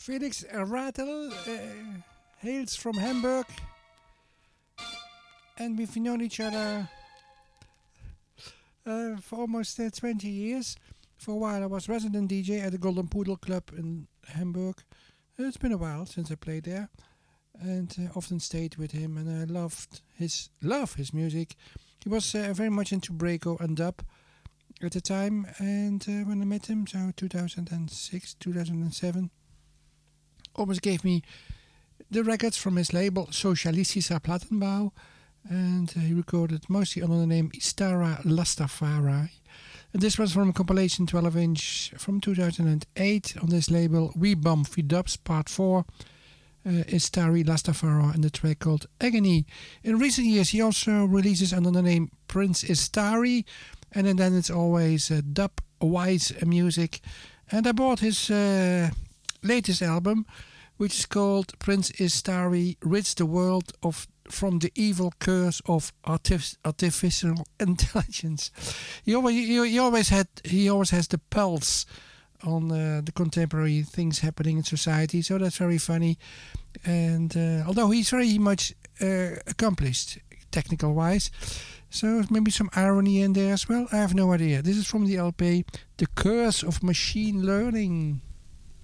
Felix Rattel hails from Hamburg, and we've known each other for almost 20 years. For a while I was resident DJ at the Golden Poodle Club in Hamburg. It's been a while since I played there, and often stayed with him, and I love his music. He was very much into breako and dub at the time, and when I met him, so 2006, 2007, always gave me the records from his label Socialistischer Plattenbau, and he recorded mostly under the name Istara Lastafari. And this was from a compilation 12-inch from 2008 on this label, We Bump We Dubs Part 4, Istari Lastafari, and the track called Agony. In recent years he also releases under the name Prince Istari, and then it's always dub-wise music. And I bought his latest album, which is called Prince Istari Rids the World from the Evil Curse of Artificial Intelligence. He always has the pulse on the contemporary things happening in society, so that's very funny. And although he's very much accomplished technical wise, so maybe some irony in there as well, I have no idea. This is from the LP The Curse of Machine Learning.